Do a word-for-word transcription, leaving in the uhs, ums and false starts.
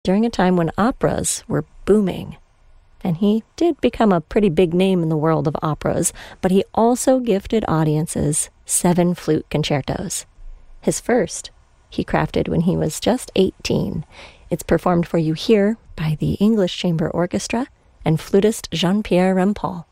during a time when operas were booming. And he did become a pretty big name in the world of operas, but he also gifted audiences seven flute concertos. His first, he crafted when he was just eighteen. It's performed for you here by the English Chamber Orchestra and flutist Jean-Pierre Rampal.